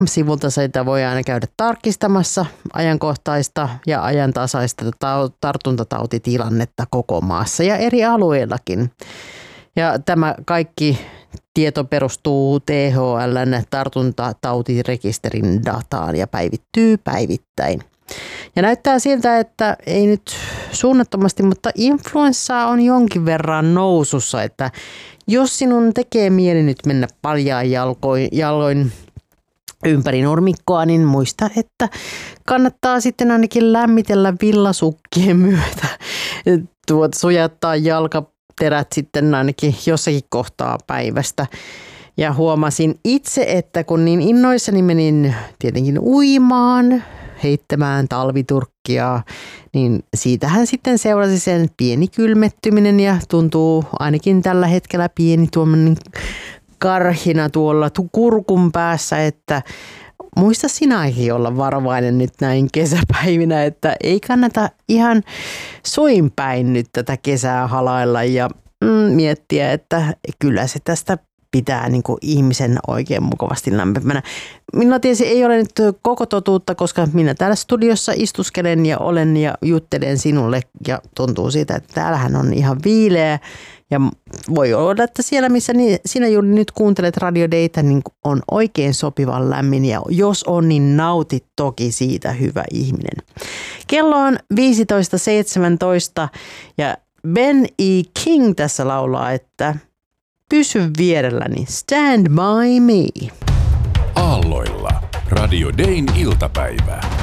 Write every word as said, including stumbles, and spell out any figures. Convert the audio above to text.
Sivulta sitä voi aina käydä tarkistamassa ajankohtaista ja ajantasaista tartuntatautitilannetta koko maassa ja eri alueillakin. Ja tämä kaikki tieto perustuu T H L:n tartuntatautirekisterin dataan ja päivittyy päivittäin. Ja näyttää siltä, että ei nyt suunnattomasti, mutta influenssaa on jonkin verran nousussa, että jos sinun tekee mieli nyt mennä paljaan jalkoin, jaloin ympäri nurmikkoa, niin muista, että kannattaa sitten ainakin lämmitellä villasukkien myötä. Tuot sujattaa jalkaterät sitten ainakin jossakin kohtaa päivästä. Ja huomasin itse, että kun niin innoissani menin tietenkin uimaan, heittämään talviturkkia, niin siitähän sitten seurasi sen pieni kylmettyminen ja tuntuu ainakin tällä hetkellä pieni tuommoinen karhina tuolla kurkun päässä, että muista sinäkin olla varovainen nyt näin kesäpäivinä, että ei kannata ihan suin päin nyt tätä kesää halailla ja mm, miettiä, että kyllä se tästä pitää niin kuin ihmisen oikein mukavasti lämpimänä. Minulla tietysti ei ole nyt koko totuutta, koska minä täällä studiossa istuskelen ja olen ja juttelen sinulle ja tuntuu siitä, että täällähän on ihan viileä ja voi olla, että siellä missä sinä juuri nyt kuuntelet Radio Daytä, niin on oikein sopivan lämmin ja jos on, niin nautit toki siitä, hyvä ihminen. Kello on viisitoista seitsemäntoista ja Ben E. King tässä laulaa, että pysy vierelläni, stand by me. Aalloilla Radio Dayn iltapäivä.